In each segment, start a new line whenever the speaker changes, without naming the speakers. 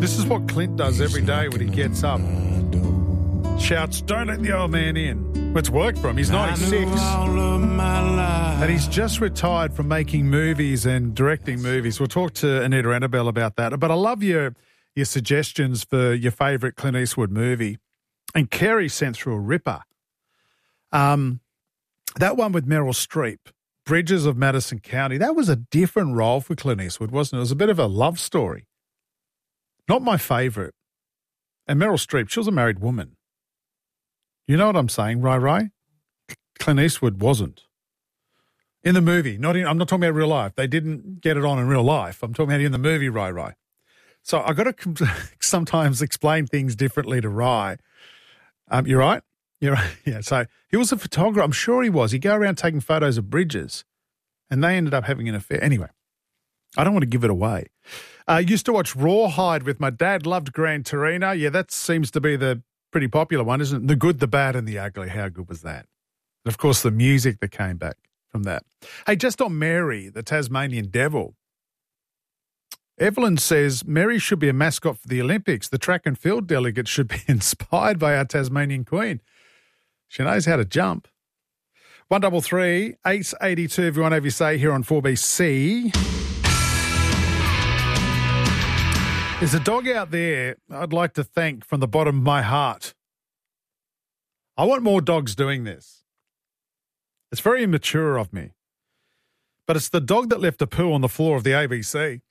This is what Clint does every day when he gets up. Shouts, "Don't let the old man in." It's worked for him. He's 96. And he's just retired from making movies and directing movies. We'll talk to Anita Annabelle about that. But I love your suggestions for your favourite Clint Eastwood movie. And Kerry sent through a ripper. That one with Meryl Streep, Bridges of Madison County, that was a different role for Clint Eastwood, wasn't it? It was a bit of a love story. Not my favourite. And Meryl Streep, she was a married woman. You know what I'm saying, Rai? Clint Eastwood wasn't. In the movie, I'm not talking about real life. They didn't get it on in real life. I'm talking about in the movie, Rai. So I've got to sometimes explain things differently to Rai. You're right? You're right. Yeah, so he was a photographer. I'm sure he was. He'd go around taking photos of bridges, and they ended up having an affair. Anyway, I don't want to give it away. Used to watch Rawhide with my dad. Loved Gran Torino. Yeah, that seems to be the pretty popular one, isn't it? The Good, the Bad, and the Ugly. How good was that? And, of course, the music that came back from that. Hey, just on Mary, the Tasmanian devil. Evelyn says Mary should be a mascot for the Olympics. The track and field delegates should be inspired by our Tasmanian queen. She knows how to jump. 133 882 if you want to have your say here on 4BC. There's a dog out there I'd like to thank from the bottom of my heart. I want more dogs doing this. It's very immature of me. But it's the dog that left a poo on the floor of the ABC.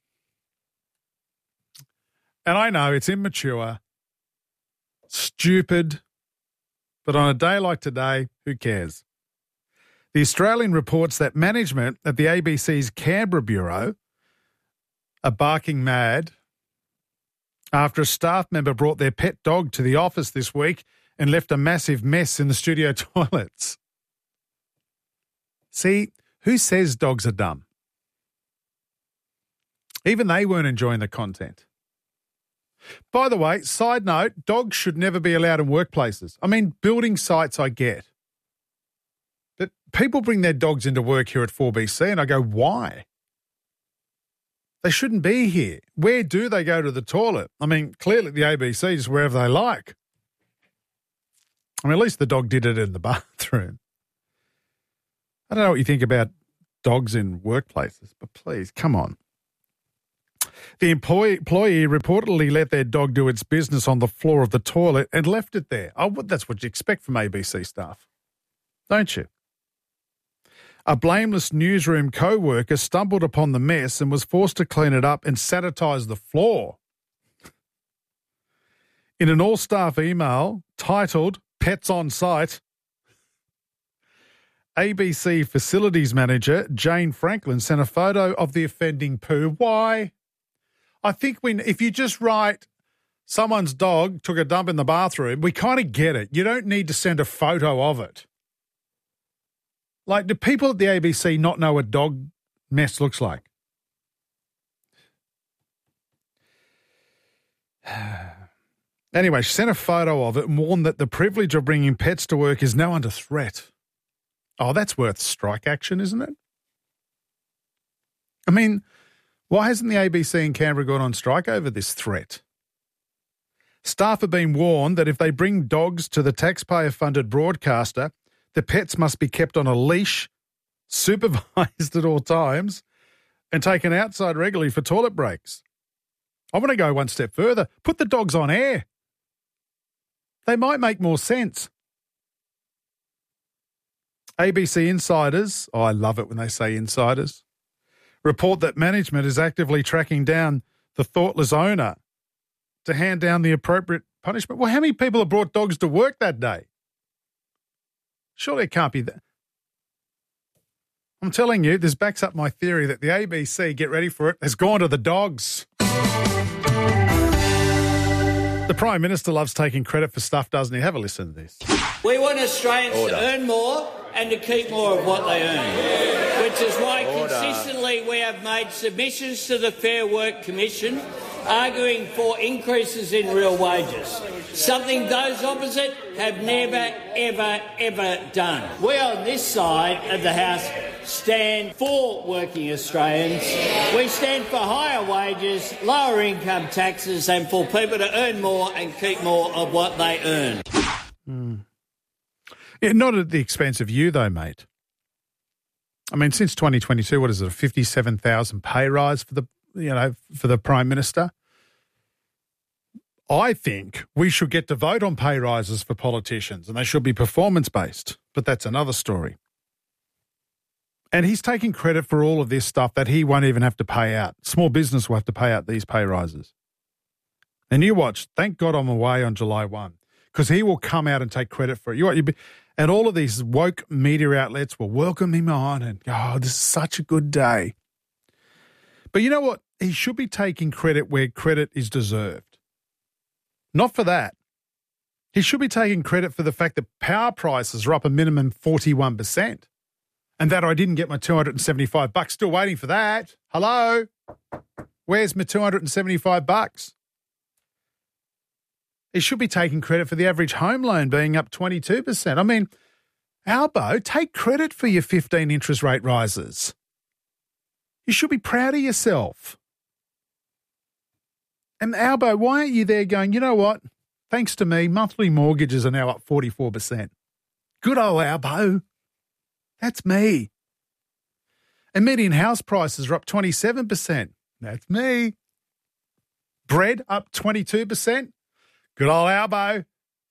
And I know it's immature, stupid, but on a day like today, who cares? The Australian reports that management at the ABC's Canberra bureau are barking mad after a staff member brought their pet dog to the office this week and left a massive mess in the studio toilets. See, who says dogs are dumb? Even they weren't enjoying the content. By the way, side note, dogs should never be allowed in workplaces. I mean, building sites I get. But people bring their dogs into work here at 4BC and I go, why? They shouldn't be here. Where do they go to the toilet? I mean, clearly the ABC is wherever they like. I mean, at least the dog did it in the bathroom. I don't know what you think about dogs in workplaces, but please, come on. The employee reportedly let their dog do its business on the floor of the toilet and left it there. Oh, that's what you expect from ABC staff, don't you? A blameless newsroom co-worker stumbled upon the mess and was forced to clean it up and sanitize the floor. In an all-staff email titled Pets on Site, ABC Facilities Manager Jane Franklin sent a photo of the offending poo. Why? I think if you just write someone's dog took a dump in the bathroom, we kind of get it. You don't need to send a photo of it. Like, do people at the ABC not know what dog mess looks like? Anyway, she sent a photo of it and warned that the privilege of bringing pets to work is now under threat. Oh, that's worth strike action, isn't it? I mean, why hasn't the ABC in Canberra gone on strike over this threat? Staff have been warned that if they bring dogs to the taxpayer-funded broadcaster, the pets must be kept on a leash, supervised at all times, and taken outside regularly for toilet breaks. I want to go one step further. Put the dogs on air. They might make more sense. ABC insiders, I love it when they say insiders, report that management is actively tracking down the thoughtless owner to hand down the appropriate punishment. Well, how many people have brought dogs to work that day? Surely it can't be that. I'm telling you, this backs up my theory that the ABC, get ready for it, has gone to the dogs. The Prime Minister loves taking credit for stuff, doesn't he? Have a listen to this.
We want Australians to earn more and to keep more of what they earn, which is why consistently we have made submissions to the Fair Work Commission arguing for increases in real wages, something those opposite have never, ever, ever done. We on this side of the House stand for working Australians. We stand for higher wages, lower income taxes, and for people to earn more and keep more of what they earn.
Yeah, not at the expense of you, though, mate. I mean, since 2022, what is it, a 57,000 pay rise for the Prime Minister? I think we should get to vote on pay rises for politicians, and they should be performance-based, but that's another story. And he's taking credit for all of this stuff that he won't even have to pay out. Small business will have to pay out these pay rises. And you watch, thank God I'm away on July 1, because he will come out and take credit for it. And all of these woke media outlets will welcome him on and, oh, this is such a good day. But you know what? He should be taking credit where credit is deserved. Not for that. He should be taking credit for the fact that power prices are up a minimum 41%. And that I didn't get my $275. Still waiting for that. Hello? Where's my $275? He should be taking credit for the average home loan being up 22%. I mean, Albo, take credit for your 15 interest rate rises. You should be proud of yourself. And Albo, why aren't you there going, you know what? Thanks to me, monthly mortgages are now up 44%. Good old Albo. That's me. And median house prices are up 27%. That's me. Bread up 22%. Good old Albo.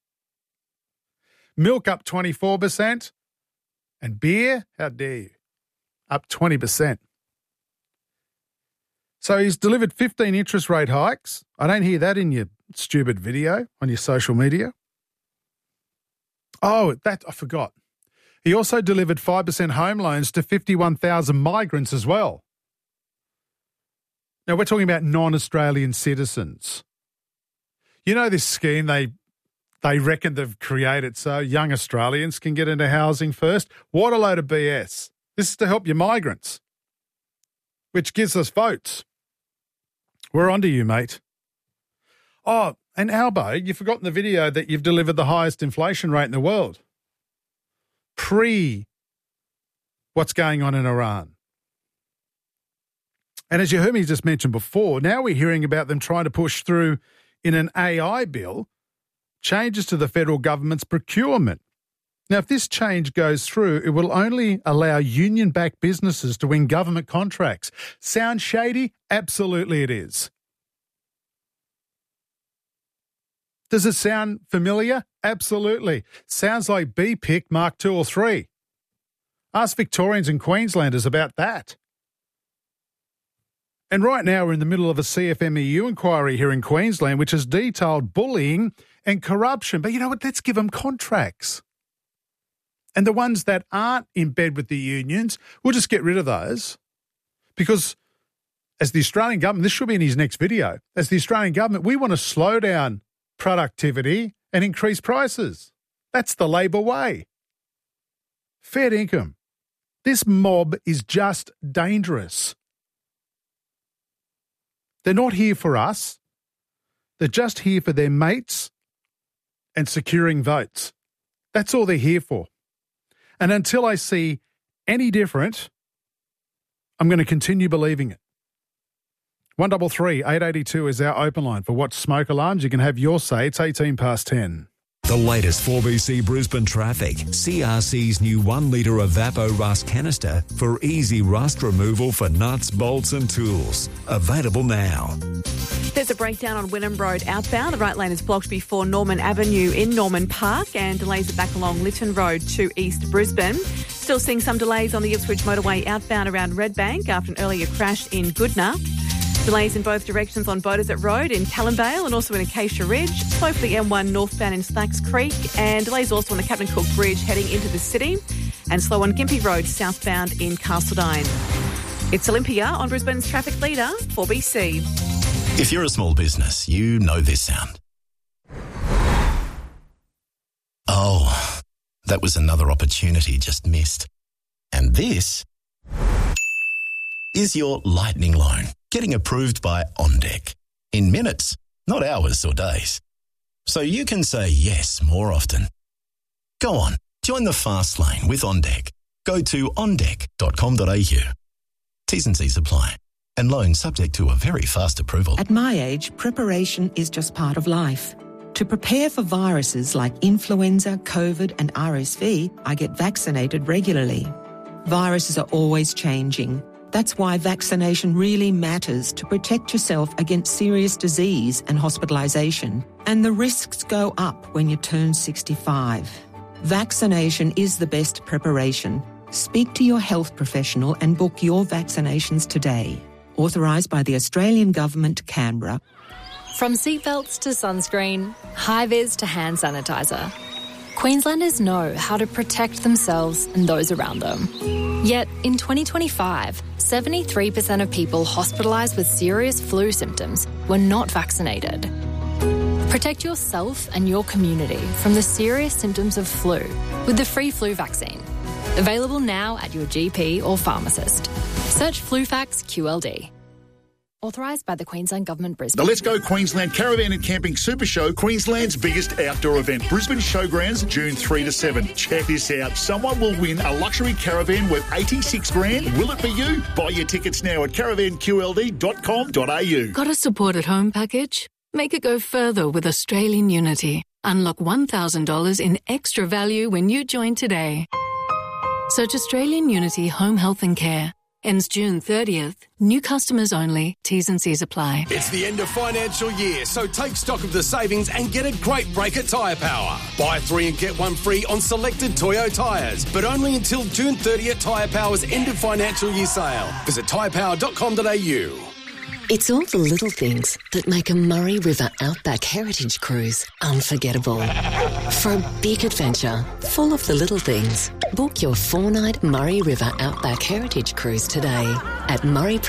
Milk up 24%. And beer, how dare you, up 20%. So he's delivered 15 interest rate hikes. I don't hear that in your stupid video on your social media. Oh, that I forgot. He also delivered 5% home loans to 51,000 migrants as well. Now, we're talking about non-Australian citizens. You know this scheme they reckon they've created so young Australians can get into housing first? What a load of BS. This is to help your migrants, which gives us votes. We're on to you, mate. Oh, and Albo, you've forgotten the video that you've delivered the highest inflation rate in the world. Pre what's going on in Iran. And as you heard me just mention before, now we're hearing about them trying to push through in an AI bill changes to the federal government's procurement. Now, if this change goes through, it will only allow union-backed businesses to win government contracts. Sound shady? Absolutely it is. Does it sound familiar? Absolutely. Sounds like BPIC Mark 2 or 3. Ask Victorians and Queenslanders about that. And right now we're in the middle of a CFMEU inquiry here in Queensland, which has detailed bullying and corruption. But you know what? Let's give them contracts. And the ones that aren't in bed with the unions, we'll just get rid of those. Because as the Australian government, this should be in his next video, as the Australian government, we want to slow down productivity and increase prices. That's the Labor way. Fair income. This mob is just dangerous. They're not here for us. They're just here for their mates and securing votes. That's all they're here for. And until I see any different, I'm going to continue believing it. 133 882 is our open line for Watch Smoke Alarms. You can have your say. It's 18 past 10.
The latest 4BC Brisbane traffic. CRC's new 1 litre Evapo Rust canister for easy rust removal for nuts, bolts and tools. Available now.
There's a breakdown on Wynnum Road outbound. The right lane is blocked before Norman Avenue in Norman Park, and delays are back along Lytton Road to East Brisbane. Still seeing some delays on the Ipswich motorway outbound around Redbank after an earlier crash in Goodna. Delays in both directions on Beaudesert Road in Callumvale and also in Acacia Ridge. Slow for the M1 northbound in Slacks Creek, and delays also on the Captain Cook Bridge heading into the city, and slow on Gympie Road southbound in Castledine. It's Olympia on Brisbane's traffic leader, 4BC.
If you're a small business, you know this sound. Oh, that was another opportunity just missed. And this is your lightning loan getting approved by OnDeck. in minutes, not hours or days. So you can say yes more often. Go on, join the fast lane with OnDeck. Go to ondeck.com.au. T's and C's apply. And loans subject to a very fast approval.
At my age, preparation is just part of life. To prepare for viruses like influenza, COVID and RSV, I get vaccinated regularly. Viruses are always changing. That's why vaccination really matters to protect yourself against serious disease and hospitalisation. And the risks go up when you turn 65. Vaccination is the best preparation. Speak to your health professional and book your vaccinations today. Authorised by the Australian Government, Canberra.
From seatbelts to sunscreen, high-vis to hand sanitizer, Queenslanders know how to protect themselves and those around them. Yet, in 2025, 73% of people hospitalised with serious flu symptoms were not vaccinated. Protect yourself and your community from the serious symptoms of flu with the free flu vaccine. Available now at your GP or pharmacist. Search FluFax QLD. Authorised by the Queensland Government, Brisbane.
The Let's Go Queensland Caravan and Camping Super Show, Queensland's biggest outdoor event. Brisbane Showgrounds, June 3 to 7. Check this out. Someone will win a luxury caravan worth $86,000. Will it be you? Buy your tickets now at caravanqld.com.au.
Got a support at home package? Make it go further with Australian Unity. Unlock $1,000 in extra value when you join today. Search Australian Unity Home Health and Care. Ends June 30th. New customers only. T's and C's apply.
It's the end of financial year, so take stock of the savings and get a great break at Tyre Power. Buy 3 and get 1 free on selected Toyo tyres, but only until June 30th Tyre Power's end of financial year sale. Visit tyrepower.com.au.
It's all the little things that make a Murray River Outback Heritage Cruise unforgettable. For a big adventure full of the little things, book your 4-night Murray River Outback Heritage Cruise today at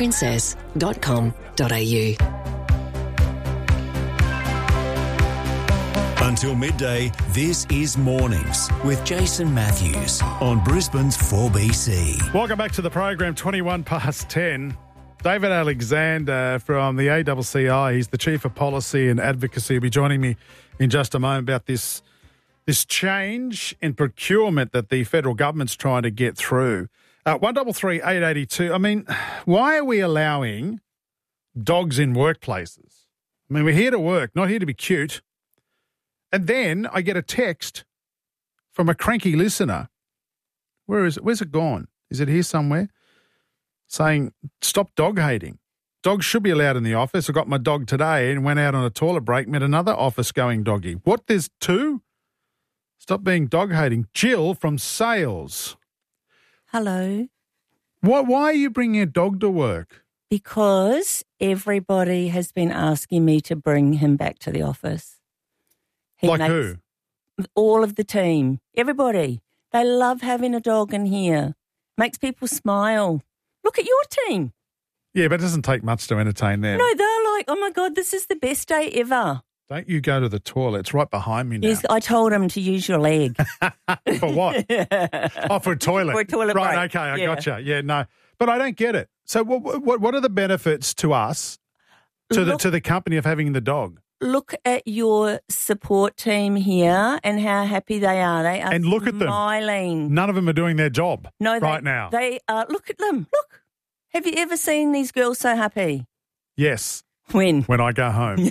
murrayprincess.com.au.
Until midday, this is Mornings with Jason Matthews on Brisbane's 4BC.
Welcome back to the program, 21 past 10. David Alexander from the ACCI, he's the Chief of Policy and Advocacy, will be joining me in just a moment about this change in procurement that the federal government's trying to get through. 133 882, I mean, why are we allowing dogs in workplaces? I mean, we're here to work, not here to be cute. And then I get a text from a cranky listener. Where is it? Where's it gone? Is it here somewhere? Saying, stop dog hating. Dogs should be allowed in the office. I got my dog today and went out on a toilet break, met another office-going doggy. What, there's 2? Stop being dog hating. Jill from Sales.
Hello.
Why are you bringing a dog to work?
Because everybody has been asking me to bring him back to the office.
Like who?
All of the team. Everybody. They love having a dog in here. Makes people smile. Look at your team.
Yeah, but it doesn't take much to entertain them.
No, they're like, oh, my God, this is the best day ever.
Don't you go to the toilet. It's right behind me now.
Yes, I told him to use your leg.
For what? Oh, for a toilet.
For a toilet
right,
break.
Okay, I gotcha. Yeah, no. But I don't get it. So what are the benefits to us, to the company of having the dog?
Look at your support team here and how happy they are. They are
and look at them.
Smiling.
None of them are doing their job right now.
They are. Look at them. Look. Have you ever seen these girls so happy?
Yes.
When?
When I go home.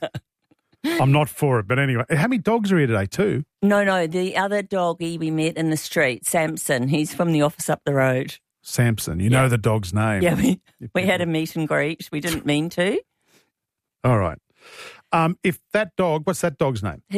I'm not for it, but anyway. How many dogs are here today too?
No. The other doggy we met in the street, Samson. He's from the office up the road.
Samson. You know the dog's name.
Yeah, we had a meet and greet. We didn't mean to.
All right. If that dog, what's that dog's name?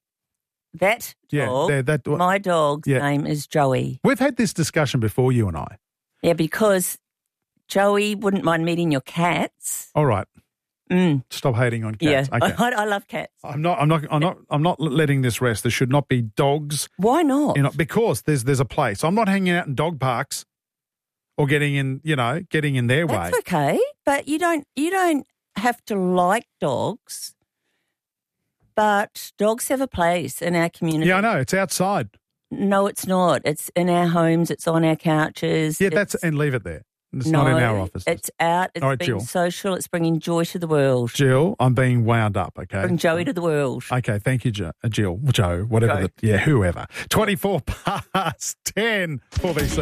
My dog's name is Joey.
We've had this discussion before, you and I.
Yeah, because Joey wouldn't mind meeting your cats.
All right. Stop hating on cats.
Yeah,
okay.
I love cats.
I'm not letting this rest. There should not be dogs.
Why not?
Because there's a place. I'm not hanging out in dog parks or getting in their way.
That's okay, but you don't have to like dogs. But dogs have a place in our community.
Yeah, I know. It's outside.
No, it's not. It's in our homes. It's on our couches.
Yeah, and leave it there. It's not in our office.
It's out. It's
All right,
being
Jill.
social. It's bringing joy to the world.
Jill, I'm being wound up, okay?
Bring Joey to the world.
Okay, thank you, Jill, Joe, whatever. Whoever. 24 past 10 for BC.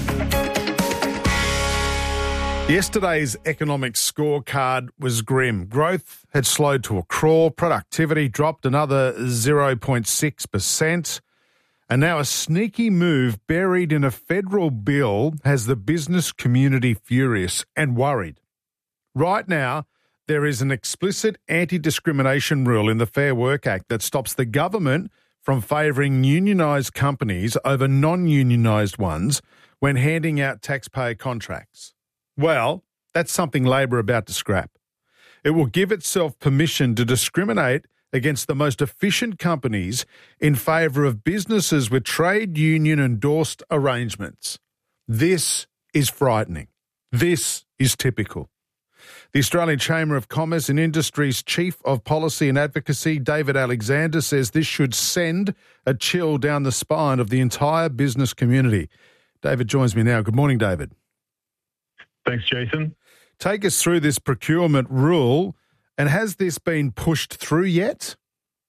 Yesterday's economic scorecard was grim. Growth had slowed to a crawl. Productivity dropped another 0.6%. And now a sneaky move buried in a federal bill has the business community furious and worried. Right now, there is an explicit anti-discrimination rule in the Fair Work Act that stops the government from favouring unionised companies over non-unionised ones when handing out taxpayer contracts. Well, that's something Labor are about to scrap. It will give itself permission to discriminate against the most efficient companies in favour of businesses with trade union endorsed arrangements. This is frightening. This is typical. The Australian Chamber of Commerce and Industry's Chief of Policy and Advocacy, David Alexander, says this should send a chill down the spine of the entire business community. David joins me now. Good morning, David.
Thanks, Jason.
Take us through this procurement rule. And has this been pushed through yet?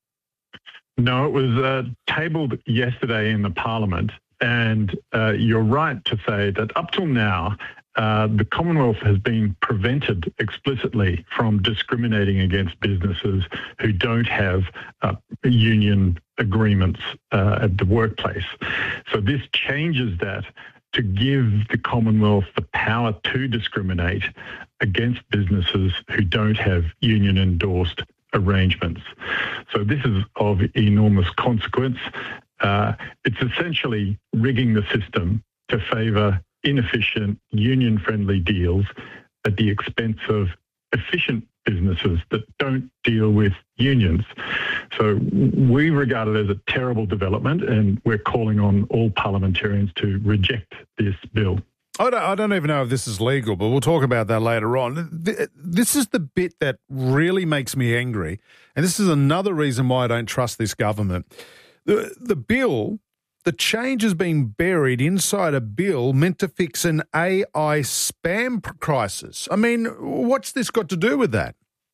No, it was tabled yesterday in the Parliament. And you're right to say that up till now, the Commonwealth has been prevented explicitly from discriminating against businesses who don't have union agreements at the workplace. So this changes that to give the Commonwealth the power to discriminate against businesses who don't have union-endorsed arrangements. So this is of enormous consequence. It's essentially rigging the system to favour inefficient, union-friendly deals at the expense of efficient businesses that don't deal with unions. So we regard it as a terrible development, and we're calling on all parliamentarians to reject this bill.
I don't even know if this is legal, but we'll talk about that later on. This is the bit that really makes me angry, and this is another reason why I don't trust this government. The bill, the change has been buried inside a bill meant to fix an AI spam crisis. I mean, what's this got to do with that?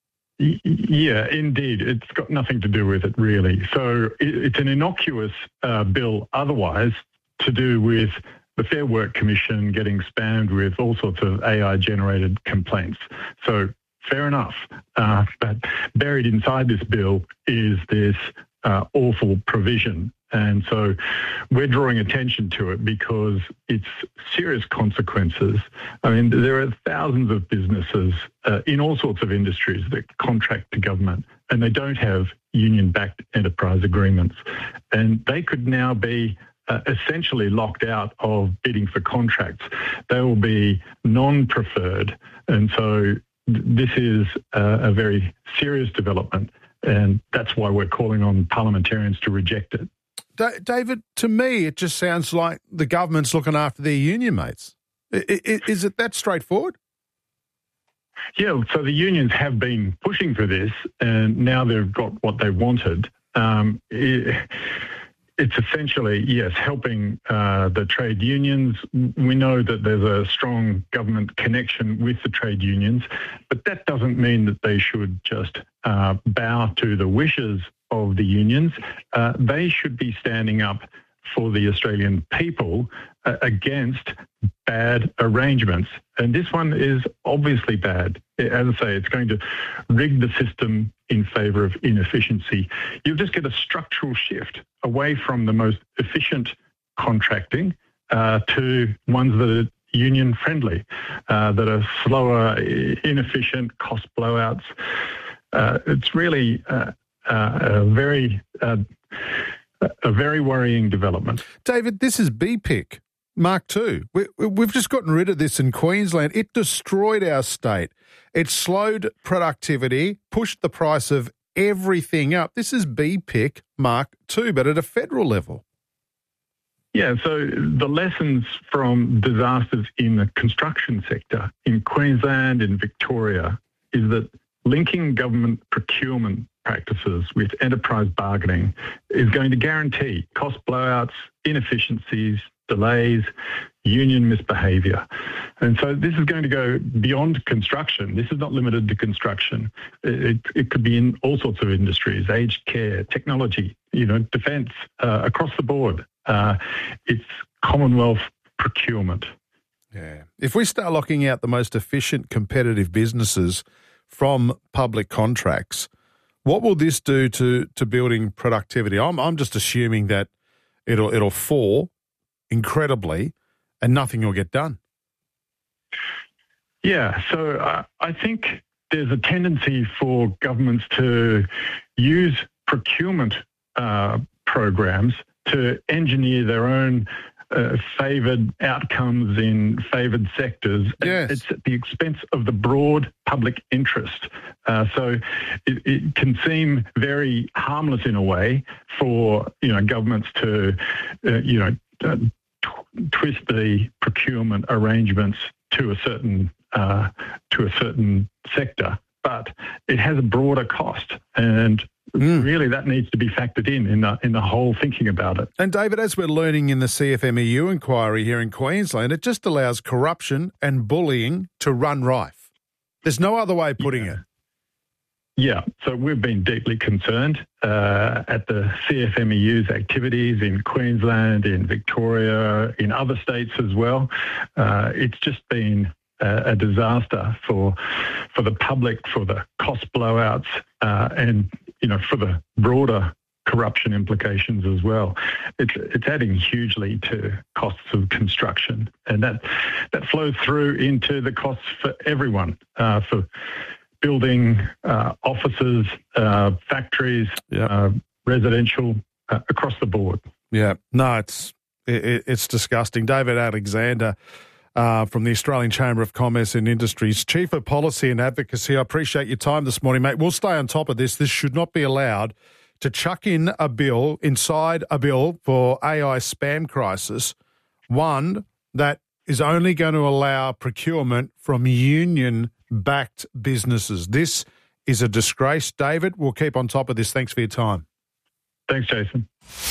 Yeah, indeed. It's got nothing to do with it, really. So it's an innocuous bill otherwise to do with the Fair Work Commission getting spammed with all sorts of AI-generated complaints. So fair enough. But buried inside this bill is this awful provision. And so we're drawing attention to it because it's serious consequences. I mean, there are thousands of businesses in all sorts of industries that contract to government, and they don't have union-backed enterprise agreements. And they could now be essentially locked out of bidding for contracts. They will be non-preferred. And so this is a very serious development, and that's why we're calling on parliamentarians to reject it.
David, to me, it just sounds like the government's looking after their union mates. Is it that straightforward?
Yeah, so the unions have been pushing for this, and now they've got what they wanted. It's essentially, yes, helping the trade unions. We know that there's a strong government connection with the trade unions, but that doesn't mean that they should just bow to the wishes of the unions. They should be standing up for the Australian people against bad arrangements. And this one is obviously bad. As I say, it's going to rig the system in favour of inefficiency. You'll just get a structural shift away from the most efficient contracting to ones that are union-friendly, that are slower, inefficient, cost blowouts. It's really a very worrying development.
David, this is BPIC Mark II. We've just gotten rid of this in Queensland. It destroyed our state. It slowed productivity, pushed the price of everything up. This is BPIC Mark II, but at a federal level.
Yeah, so the lessons from disasters in the construction sector in Queensland and Victoria is that linking government procurement practices with enterprise bargaining is going to guarantee cost blowouts, inefficiencies, delays. union misbehaviour. And so this is going to go beyond construction. This is not limited to construction. It could be in all sorts of industries, aged care, technology, defence, across the board. It's Commonwealth procurement.
Yeah. If we start locking out the most efficient, competitive businesses from public contracts, what will this do to building productivity? I'm just assuming that it'll fall incredibly and nothing will get done.
Yeah, so I think there's a tendency for governments to use procurement programs to engineer their own favoured outcomes in favoured sectors.
Yes.
It's at the expense of the broad public interest. So it can seem very harmless in a way for governments to twist the procurement arrangements to a certain sector, but it has a broader cost, and really that needs to be factored in the whole thinking about it.
And David, as we're learning in the CFMEU inquiry here in Queensland, it just allows corruption and bullying to run rife. There's no other way of putting it.
Yeah, so we've been deeply concerned at the CFMEU's activities in Queensland, in Victoria, in other states as well. It's just been a disaster for the public, for the cost blowouts, and for the broader corruption implications as well. It's adding hugely to costs of construction, and that flows through into the costs for everyone, for building offices, factories, residential, across the board.
Yeah, no, it's disgusting. David Alexander from the Australian Chamber of Commerce and Industries, Chief of Policy and Advocacy. I appreciate your time this morning, mate. We'll stay on top of this. This should not be allowed to chuck in a bill inside a bill for AI spam crisis, one that is only going to allow procurement from union-backed businesses. This is a disgrace. David, we'll keep on top of this. Thanks for your time.
Thanks, Jason.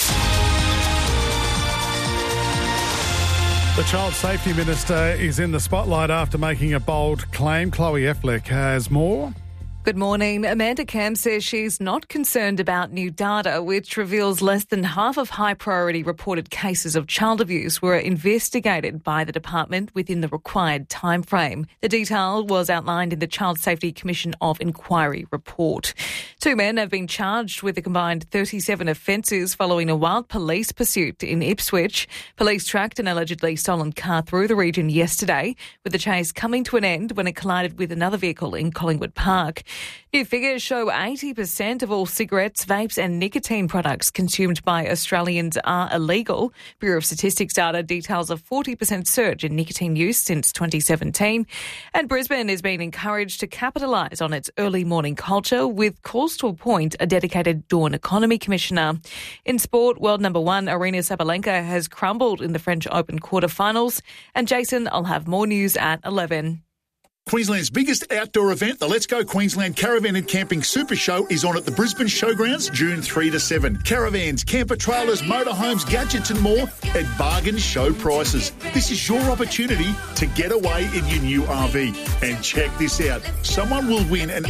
The Child Safety Minister is in the spotlight after making a bold claim. Chloe Effleck has more.
Good morning. Amanda Camp says she's not concerned about new data, which reveals less than half of high-priority reported cases of child abuse were investigated by the department within the required timeframe. The detail was outlined in the Child Safety Commission of Inquiry report. 2 men have been charged with a combined 37 offences following a wild police pursuit in Ipswich. Police tracked an allegedly stolen car through the region yesterday, with the chase coming to an end when it collided with another vehicle in Collingwood Park. New figures show 80% of all cigarettes, vapes and nicotine products consumed by Australians are illegal. Bureau of Statistics data details a 40% surge in nicotine use since 2017. And Brisbane is being encouraged to capitalise on its early morning culture, with calls to appoint a dedicated dawn economy commissioner. In sport, world number 1 Aryna Sabalenka has crumbled in the French Open quarterfinals. And Jason, I'll have more news at 11.
Queensland's biggest outdoor event, the Let's Go Queensland Caravan and Camping Super Show, is on at the Brisbane Showgrounds June 3 to 7. Caravans, camper trailers, motorhomes, gadgets and more at bargain show prices. This is your opportunity to get away in your new RV. And check this out. Someone will win an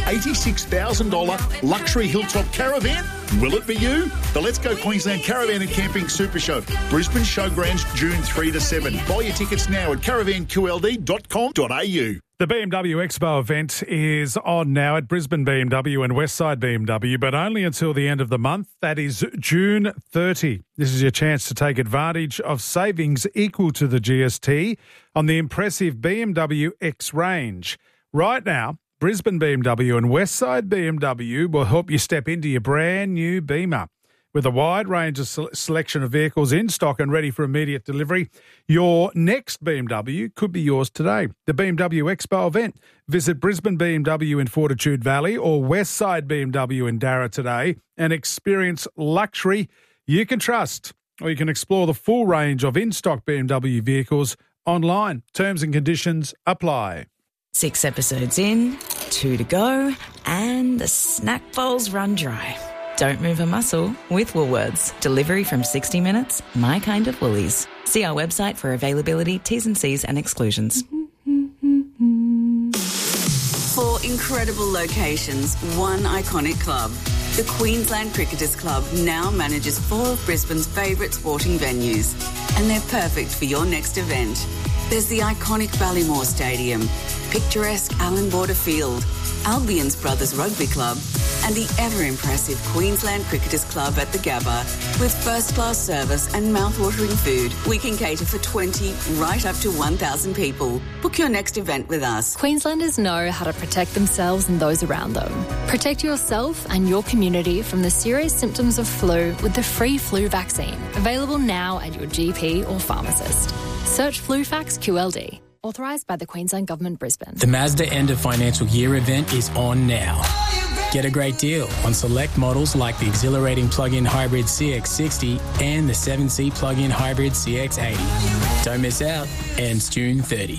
$86,000 luxury hilltop caravan. Will it be you? The Let's Go Queensland Caravan and Camping Super Show. Brisbane Showgrounds June 3 to 7. Buy your tickets now at caravanqld.com.au.
The BMW Expo event is on now at Brisbane BMW and Westside BMW, but only until the end of the month. That is June 30. This is your chance to take advantage of savings equal to the GST on the impressive BMW X range. Right now, Brisbane BMW and Westside BMW will help you step into your brand new Beamer. With a wide range of selection of vehicles in stock and ready for immediate delivery, your next BMW could be yours today. The BMW Expo event. Visit Brisbane BMW in Fortitude Valley or Westside BMW in Darra today and experience luxury you can trust. Or you can explore the full range of in-stock BMW vehicles online. Terms and conditions apply.
6 episodes in, 2 to go, and the snack bowl's run dry. Don't move a muscle with Woolworths. Delivery from 60 minutes, my kind of Woolies. See our website for availability, T's and C's and exclusions.
4 incredible locations, 1 iconic club. The Queensland Cricketers Club now manages 4 of Brisbane's favourite sporting venues, and they're perfect for your next event. There's the iconic Ballymore Stadium, picturesque Allan Border Field, Albion's Brothers Rugby Club, and the ever-impressive Queensland Cricketers Club at the Gabba. With first-class service and mouth-watering food, we can cater for 20 right up to 1,000 people. Book your next event with us.
Queenslanders know how to protect themselves and those around them. Protect yourself and your community from the serious symptoms of flu with the free flu vaccine, available now at your GP or pharmacist. Search FluFax QLD. Authorised by the Queensland Government, Brisbane.
The Mazda end of financial year event is on now. Get a great deal on select models like the exhilarating plug-in hybrid CX-60 and the 7-seat plug-in hybrid CX-80. Don't miss out. Ends June 30.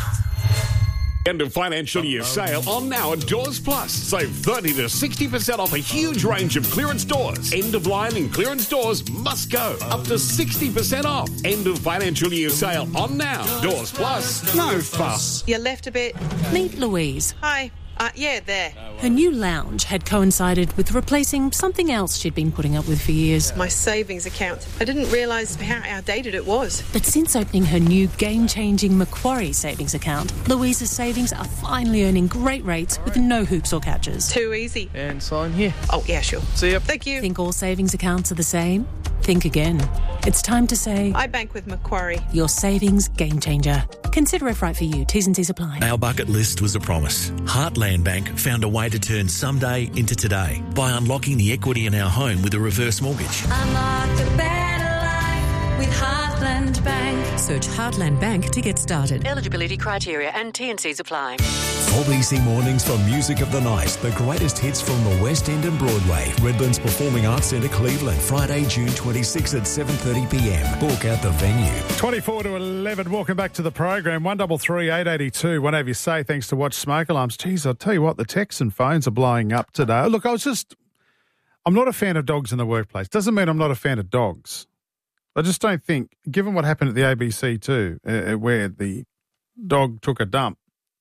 End of financial year sale on now at Doors Plus. Save 30 to 60% off a huge range of clearance doors. End of line and clearance doors must go. Up to 60% off. End of financial year sale on now. Doors Plus. No fuss.
You left a bit.
Meet Louise.
Hi. Yeah, there.
Her new lounge had coincided with replacing something else she'd been putting up with for years.
My savings account. I didn't realise how outdated it was.
But since opening her new game-changing Macquarie savings account, Louise's savings are finally earning great rates with no hoops or catches.
Too easy.
And sign here.
Oh, yeah, sure.
See ya.
Thank you.
Think all savings accounts are the same? Think again. It's time to say...
I bank with Macquarie.
Your savings game changer. Consider if right for you. T's and C's apply.
Our bucket list was a promise. Heartland Bank found a way to turn someday into today by unlocking the equity in our home with a reverse mortgage.
Unlock a better life with Heartland Bank.
Search Heartland Bank to get started.
Eligibility criteria and T&Cs apply.
4BC Mornings for Music of the Night. The greatest hits from the West End and Broadway. Redlands Performing Arts Centre, Cleveland. Friday, June 26 at 7:30pm. Book at the venue.
24 to 11. Welcome back to the program. 133 882. Whatever you say, thanks to Watch Smoke Alarms. Geez, I'll tell you what, the texts and phones are blowing up today. Look, I'm not a fan of dogs in the workplace. Doesn't mean I'm not a fan of dogs. I just don't think, given what happened at the ABC too, where the dog took a dump,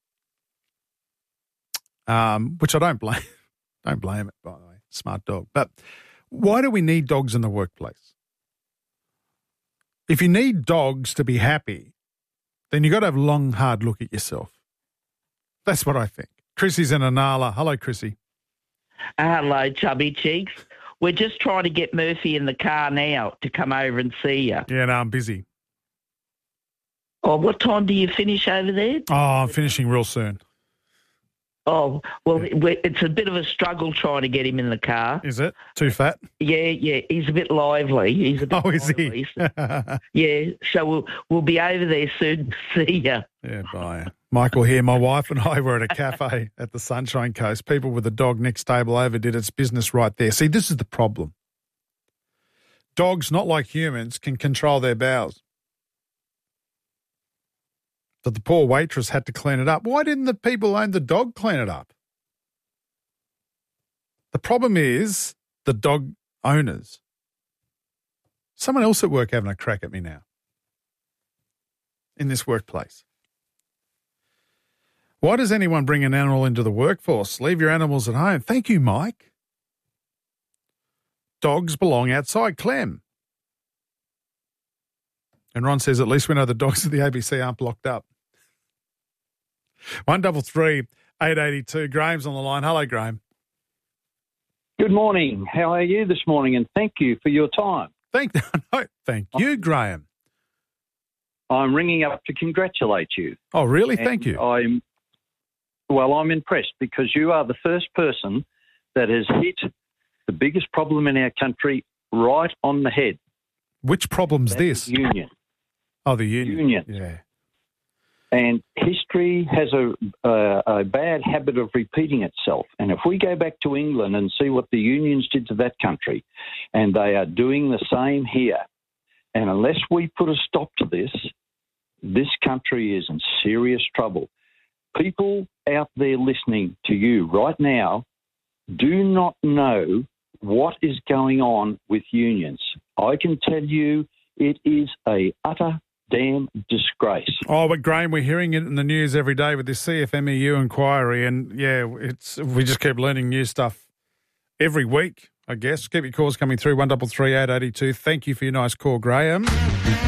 which I don't blame. Don't blame it, by the way. Smart dog. But why do we need dogs in the workplace? If you need dogs to be happy, then you've got to have a long, hard look at yourself. That's what I think. Chrissy's in Anala. Hello, Chrissy.
Hello, chubby cheeks. We're just trying to get Murphy in the car now to come over and see you.
Yeah, no, I'm busy.
Oh, what time do you finish over there?
Oh, I'm finishing real soon.
Oh, well, it's a bit of a struggle trying to get him in the car.
Is it? Too fat?
Yeah, he's a bit lively. He's a bit
is
lively.
he?
Yeah, so we'll be over there soon to see you.
Yeah, bye. Michael here. My wife and I were at a cafe at the Sunshine Coast. People with a dog next table over did its business right there. See, this is the problem. Dogs, not like humans, can control their bowels. But the poor waitress had to clean it up. Why didn't the people who owned the dog clean it up? The problem is the dog owners. Someone else at work having a crack at me now in this workplace. Why does anyone bring an animal into the workforce? Leave your animals at home. Thank you, Mike. Dogs belong outside. Clem. And Ron says, at least we know the dogs at the ABC aren't blocked up. 133 882. Graham's on the line. Hello, Graham.
Good morning. How are you this morning? And thank you for your time.
Thank you, Graham.
I'm ringing up to congratulate you.
Oh, really?
And
thank you.
I'm impressed because you are the first person that has hit the biggest problem in our country right on the head.
Which problem's this?
Union.
Oh, the union.
Unions.
Yeah.
And history has a bad habit of repeating itself. And if we go back to England and see what the unions did to that country, and they are doing the same here, and unless we put a stop to this country is in serious trouble. People out there listening to you right now do not know what is going on with unions. I can tell you it is a utter damn disgrace.
Oh, but Graham, we're hearing it in the news every day with this CFMEU inquiry, and we just keep learning new stuff every week, I guess. Keep your calls coming through, 133882. Thank you for your nice call, Graham.